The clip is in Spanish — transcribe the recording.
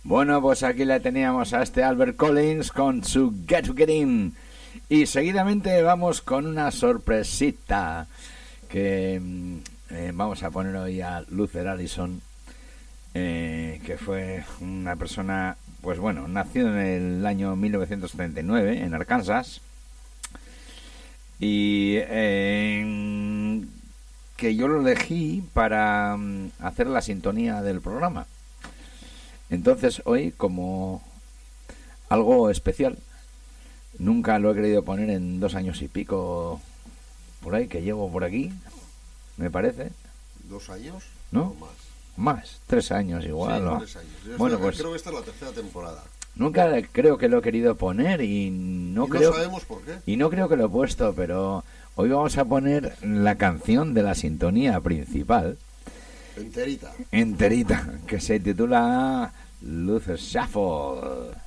Bueno, pues aquí le teníamos a este Albert Collins con su Get to Get In. Y seguidamente vamos con una sorpresita que vamos a poner hoy a Luther Allison, que fue una persona, pues bueno, nació en el año 1939 en Arkansas y que yo lo elegí para hacer la sintonía del programa. Entonces hoy, como algo especial, nunca lo he querido poner en 2 años y pico por ahí, que llevo por aquí, me parece. 2 años, ¿no? O más. Más, 3 años igual. Sí, ¿no? 3 años. Bueno, pues creo que esta es la tercera temporada. nunca creo que lo he querido poner y no creo. Sabemos por qué. Y no creo que lo he puesto, pero hoy vamos a poner la canción de la sintonía principal. Enterita, que se titula Luther Shuffle.